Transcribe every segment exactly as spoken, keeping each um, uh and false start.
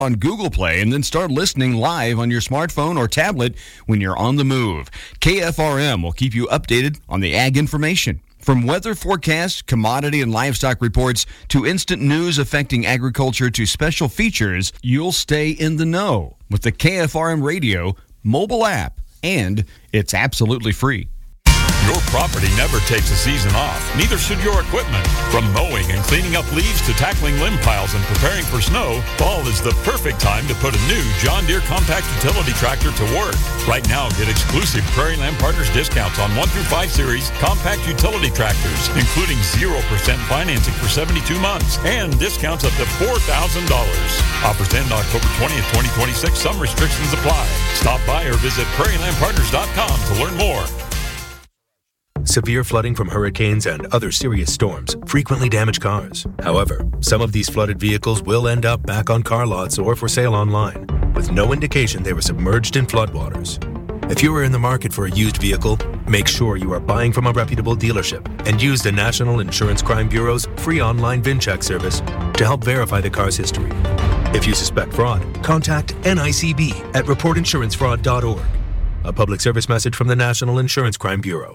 on Google Play and then start listening live on your smartphone or tablet when you're on the move. K F R M will keep you updated on the ag information. From weather forecasts, commodity and livestock reports, to instant news affecting agriculture to special features, you'll stay in the know with the K F R M radio mobile app, and it's absolutely free. Your property never takes a season off. Neither should your equipment. From mowing and cleaning up leaves to tackling limb piles and preparing for snow, fall is the perfect time to put a new John Deere compact utility tractor to work. Right now, get exclusive Prairie Land Partners discounts on one through five series compact utility tractors, including zero percent financing for seventy-two months and discounts up to four thousand dollars. Offers end October twentieth, twenty twenty-six. Some restrictions apply. Stop by or visit prairie land partners dot com to learn more. Severe flooding from hurricanes and other serious storms frequently damage cars. However, some of these flooded vehicles will end up back on car lots or for sale online, with no indication they were submerged in floodwaters. If you are in the market for a used vehicle, make sure you are buying from a reputable dealership and use the National Insurance Crime Bureau's free online VinCheck service to help verify the car's history. If you suspect fraud, contact N I C B at report insurance fraud dot org. A public service message from the National Insurance Crime Bureau.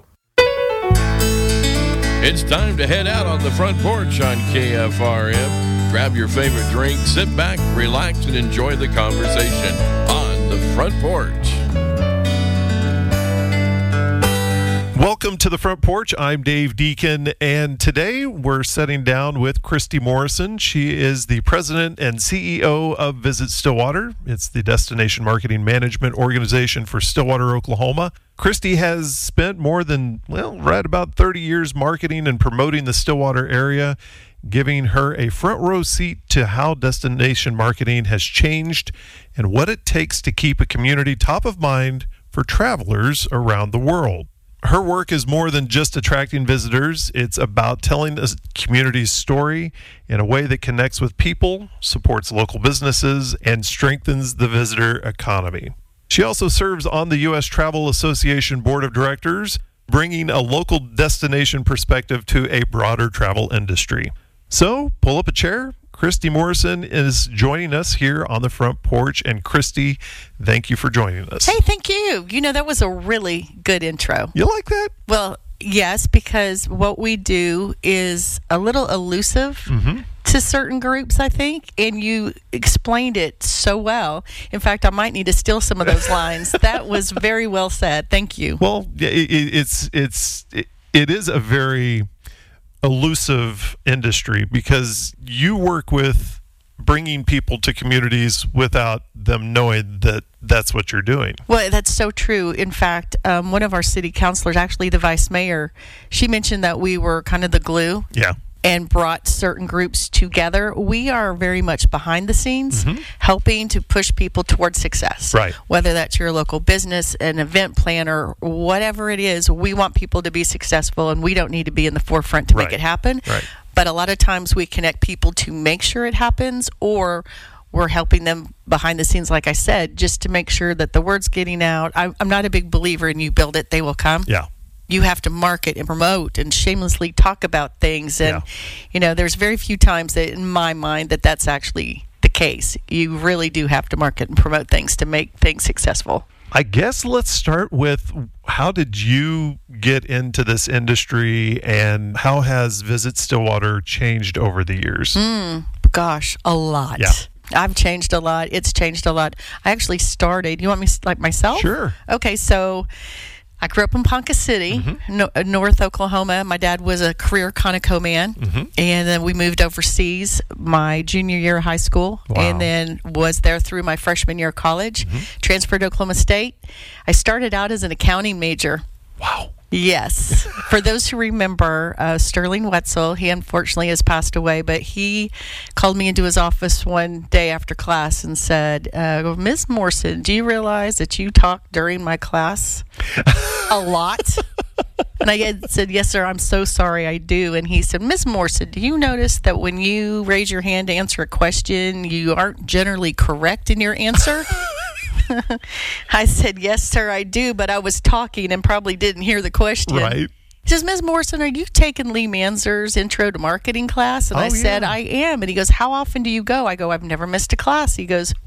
It's time to head out on the front porch on K F R M. Grab your favorite drink, sit back, relax, and enjoy the conversation on the front porch. Welcome to the front porch. I'm Dave Deacon, and today we're sitting down with Christy Morrison. She is the president and C E O of Visit Stillwater. It's the destination marketing management organization for Stillwater, Oklahoma. Christy has spent more than, well, right about thirty years marketing and promoting the Stillwater area, giving her a front row seat to how destination marketing has changed and what it takes to keep a community top of mind for travelers around the world. Her work is more than just attracting visitors. It's about telling the community's story in a way that connects with people, supports local businesses, and strengthens the visitor economy. She also serves on the U S Travel Association Board of Directors, bringing a local destination perspective to a broader travel industry. So, pull up a chair. Christy Morrison is joining us here on the front porch. And Christy, thank you for joining us. Hey, thank you. You know, that was a really good intro. You like that? Well, yes, because what we do is a little elusive mm-hmm. to certain groups, I think, and you explained it so well. In fact, I might need to steal some of those lines. That was very well said. Thank you. Well, it, it's it's it, it is a very elusive industry because you work with bringing people to communities without them knowing that that's what you're doing. Well, that's so true. In fact, um, one of our city councilors, actually the vice mayor, she mentioned that we were kind of the glue. Yeah. And brought certain groups together. We are very much behind the scenes, mm-hmm. helping to push people towards success. Right. Whether that's your local business, an event planner, whatever it is, we want people to be successful, and we don't need to be in the forefront to right. make it happen. Right. But a lot of times we connect people to make sure it happens, or we're helping them behind the scenes, like I said, just to make sure that the word's getting out. I'm, I'm not a big believer in you build it, they will come. Yeah. You have to market and promote and shamelessly talk about things. And, yeah. you know, there's very few times that in my mind that that's actually the case. You really do have to market and promote things to make things successful. I guess let's start with, how did you get into this industry, and how has Visit Stillwater changed over the years? Mm, gosh, a lot. Yeah. I've changed a lot. It's changed a lot. I actually started, you want me like myself? Sure. Okay, so I grew up in Ponca City, mm-hmm. no, North Oklahoma. My dad was a career Conoco man, mm-hmm. and then we moved overseas my junior year of high school, wow. and then was there through my freshman year of college, mm-hmm. transferred to Oklahoma State. I started out as an accounting major. Wow. Yes. For those who remember, uh, Sterling Wetzel, he unfortunately has passed away, but he called me into his office one day after class and said, uh, Miz Morrison, do you realize that you talk during my class a lot? And I had said, yes, sir, I'm so sorry, I do. And he said, Miz Morrison, do you notice that when you raise your hand to answer a question, you aren't generally correct in your answer? I said, yes, sir, I do, but I was talking and probably didn't hear the question. Right. He says, Miz Morrison, are you taking Lee Manzer's Intro to Marketing class? And Oh, I said, yeah. I am. And he goes, how often do you go? I go, I've never missed a class. He goes,